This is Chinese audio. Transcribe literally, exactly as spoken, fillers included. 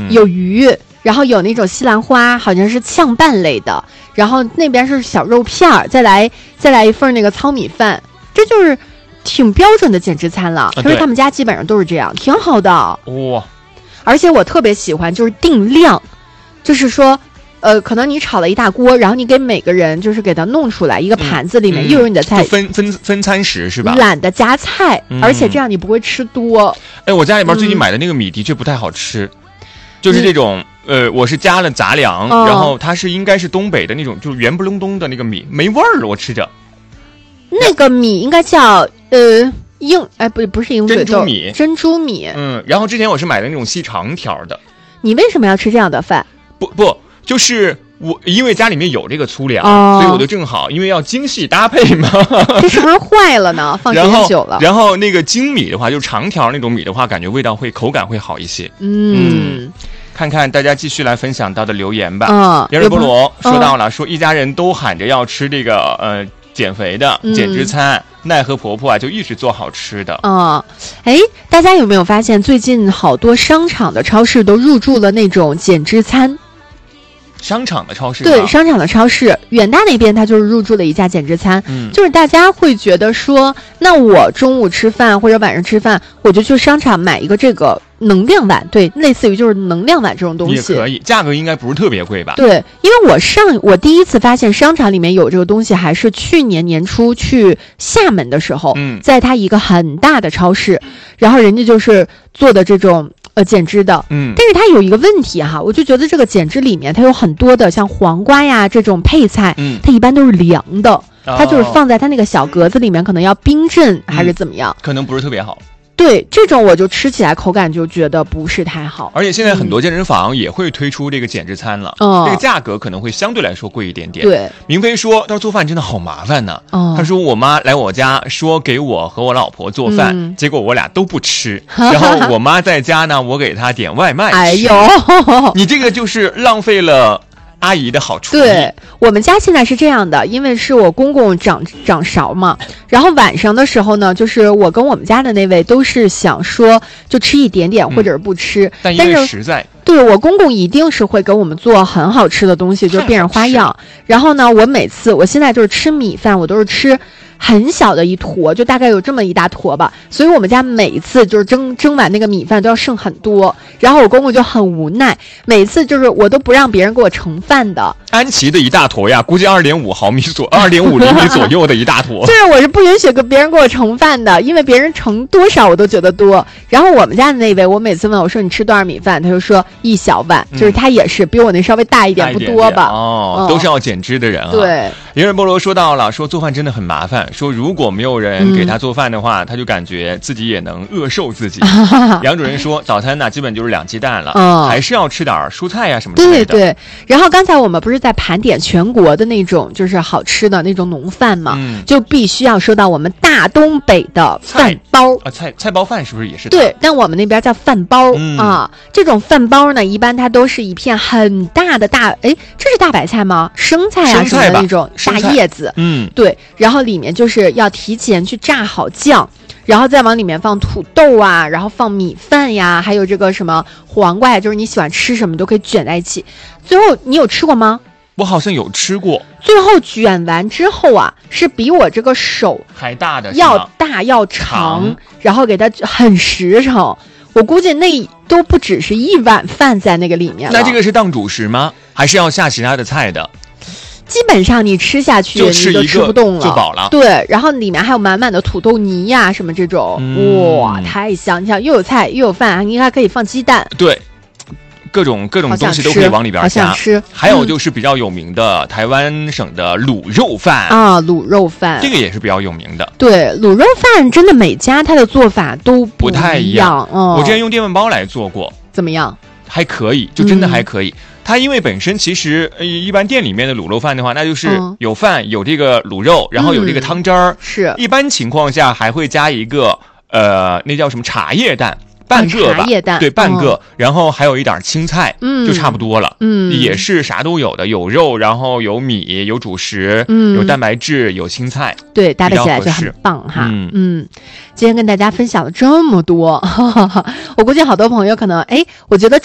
嗯， 有鱼，然后有那种西兰花，好像是炝拌类的，然后那边是小肉片儿，再来再来一份那个糙米饭，这就是挺标准的减脂餐了。他说他们家基本上都是这样，挺好的。 哇， 而且我特别喜欢就是定量，就是说。呃，可能你炒了一大锅，然后你给每个人就是给它弄出来一个盘子里面， 嗯、 又有你的菜， 就分分分餐食是吧？ 懒得加菜、嗯，而且这样你不会吃多。 哎，我家里边最近买的那个米的确不太好吃，嗯、就是这种呃，我是加了杂粮、嗯，然后它是应该是东北的那种，就是圆不隆咚的那个米，没味儿，我吃着。 那个米应该叫呃鹰，哎不不是鹰嘴豆， 珍珠米， 珍珠米。 嗯，然后之前我是买的那种细长条的。 你为什么要吃这样的饭？ 不不。就是我，因为家里面有这个粗粮、 哦， 所以我就正好，因为要精细搭配嘛。 这是不是坏了呢？放时间久了。 然后，然后那个精米的话，就长条那种米的话，感觉味道会口感会好一些。 嗯，嗯看看大家继续来分享到的留言吧。 嗯， 杨瑞波罗说到了，说一家人都喊着要吃这个呃减肥的减脂餐。嗯，奈何婆婆啊，就一直做好吃的。 嗯，哎，大家有没有发现，最近好多商场的超市都入驻了那种减脂餐？ 商场的超市， 对，商场的超市，远大那边它就是入驻了一家减脂餐。 嗯， 就是大家会觉得说，那我中午吃饭或者晚上吃饭，我就去商场买一个这个能量碗，对，类似于就是能量碗这种东西也可以，价格应该不是特别贵吧？ 对，因为我上我第一次发现商场里面有这个东西，还是去年年初去厦门的时候， 嗯， 在它一个很大的超市，然后人家就是做的这种呃减脂的， 嗯， 但是它有一个问题哈，我就觉得这个减脂里面它有很多的像黄瓜呀这种配菜， 嗯， 它一般都是凉的， 哦、 它就是放在它那个小格子里面，可能要冰镇还是怎么样， 嗯、可能不是特别好。 对，这种我就吃起来口感就觉得不是太好。 而且现在很多健身房也会推出这个减脂餐了， 嗯， 这个价格可能会相对来说贵一点点。 对， 明飞说，他说做饭真的好麻烦呢。 嗯， 他说我妈来我家说给我和我老婆做饭， 嗯、 结果我俩都不吃，然后我妈在家呢，我给她点外卖吃。 哎呦， 你这个就是浪费了阿姨的好处。 对，我们家现在是这样的，因为是我公公掌掌勺嘛，然后晚上的时候呢，就是我跟我们家的那位都是想说就吃一点点或者是不吃，嗯、 但因为实在。 对，我公公一定是会给我们做很好吃的东西，就是变着花样。然后呢，我每次我现在就是吃米饭，我都是吃很小的一坨，就大概有这么一大坨吧。所以我们家每一次就是蒸蒸完那个米饭都要剩很多，然后我公公就很无奈，每次就是我都不让别人给我盛饭的。 安琪的一大坨呀，估计二点五毫米左二点五厘米左右的一大坨。 就是我是不允许给别人给我盛饭的，因为别人盛多少我都觉得多。然后我们家的那位，我每次问我说你吃多少米饭，他就说一小碗，就是他也是比我那稍微大一点，不多吧？ 哦、嗯，都是要减脂的人啊。 对， 林仁波罗说到了，说做饭真的很麻烦，说如果没有人给他做饭的话，嗯、他就感觉自己也能饿瘦自己。杨主任说早餐呢基本就是两鸡蛋了，嗯、还是要吃点蔬菜呀、啊、什么之类的。 对对。然后刚才我们不是在盘点全国的那种就是好吃的那种浓饭嘛， 嗯、 就必须要说到我们大东北的饭包啊，菜菜包饭是不是也是？ 对，但我们那边叫饭包、 嗯、 啊。这种饭包呢，一般它都是一片很大的大，哎，这是大白菜吗？生菜啊什么的那种大叶子， 嗯， 对，然后里面就是要提前去炸好酱。然后再往里面放土豆啊，然后放米饭呀，还有这个什么黄瓜呀，就是你喜欢吃什么都可以卷在一起。最后你有吃过吗？ 我好像有吃过。 最后卷完之后啊，是比我这个手还大的， 要大要长，然后给它很实诚。我估计那都不只是一碗饭在那个里面了。 那这个是当主食吗？还是要下其他的菜的？ 基本上你吃下去就你就吃不动了， 就饱了。 对，然后里面还有满满的土豆泥呀、啊，什么这种， 嗯、 哇，太香！你想又有菜又有饭，你还可以放鸡蛋， 对，各种各种东西都可以往里边加。 好想吃。 还有就是比较有名的、嗯、台湾省的卤肉饭啊，卤肉饭这个也是比较有名的。 对，卤肉饭真的每家它的做法都不太一样。 嗯， 我之前用电饭煲来做过， 怎么样？ 还可以，就真的还可以。嗯，它因为本身其实呃一般店里面的卤肉饭的话，那就是有饭有这个卤肉，然后有这个汤汁儿、嗯， 是一般情况下还会加一个呃那叫什么茶叶蛋。半个吧， 茶叶蛋对，半个、嗯，然后还有一点青菜， 嗯， 就差不多了， 嗯， 也是啥都有的，有肉，然后有米，有主食， 嗯， 有蛋白质，有青菜， 对，搭配起来就很棒哈， 嗯嗯，今天跟大家分享了这么多，呵呵呵我估计好多朋友可能，哎，我觉得